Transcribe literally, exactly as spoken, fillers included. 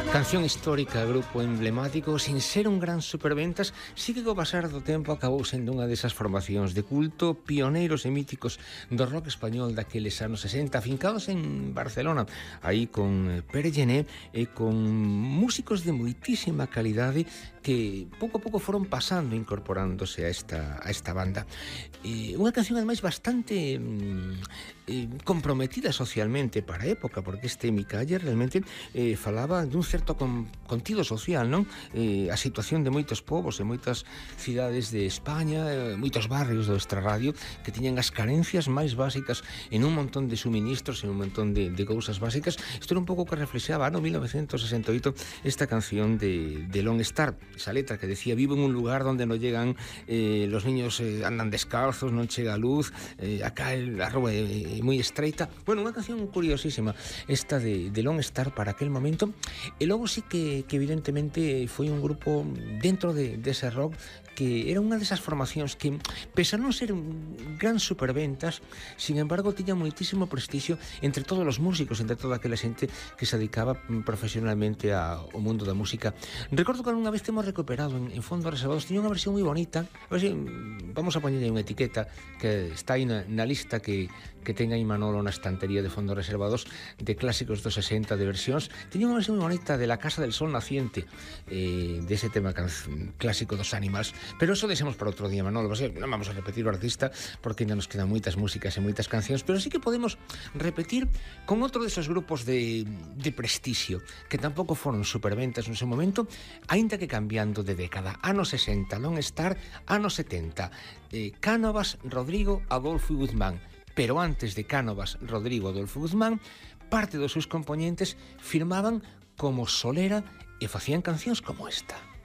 Canción histórica, grupo emblemático, sin ser un gran superventas, sí que co pasar do tempo acabou sendo unha desas formacións de culto, pioneiros e míticos do rock español daqueles anos sesenta, afincados en Barcelona, aí con Pere Gené e con músicos de moitísima calidade que pouco a pouco foron pasando, incorporándose a esta, a esta banda. E unha canción, ademais, bastante eh, comprometida socialmente para a época, porque este Micalle realmente eh, falaba dun certo con, contido social, non? Eh, a situación de moitos povos e moitas cidades de España, eh, moitos barrios do extrarradio que tiñan as carencias máis básicas en un montón de suministros, en un montón de, de cousas básicas. Isto era un pouco que reflexaba no mil novecentos sesenta e oito esta canción de, de Lone Star, esa letra que decía: vivo en un lugar donde no llegan eh, los niños eh, andan descalzos, non chega a luz, eh, acá el, a rúa é, é moi estreita. Bueno, unha canción curiosísima esta de, de Lone Star para aquel momento. E logo sí que, que evidentemente foi un grupo dentro de, de ese rock que era unha desas formacións que, pese a non ser un gran superventas, sin embargo, tiña moitísimo prestixio entre todos os músicos, entre toda aquela xente que se dedicaba profesionalmente ao mundo da música. Recordo que unha vez temos recuperado en, en Fondos Reservados, tiña unha versión moi bonita, a ver se vamos a poñerlle unha etiqueta que está aí na, na lista que, que ten aí Manolo na estantería de Fondos Reservados de clásicos dos sesenta de versións. Tiña unha versión moi bonita de La Casa del Sol Naciente, eh, de ese tema clásico dos Animals. Pero eso deixamos para outro día, Manolo. Non vamos a repetir o artista porque ainda nos quedan moitas músicas e moitas cancións, pero sí que podemos repetir con outro desos grupos de, de prestixio que tampouco foron superventas no seu momento, aínda que cambiando de década. Anos sesenta, Lone Star, anos setenta, eh, Cánovas, Rodrigo, Adolfo e Guzmán. Pero antes de Cánovas, Rodrigo, Adolfo e Guzmán, parte dos seus componentes firmaban como Solera e facían cancións como esta.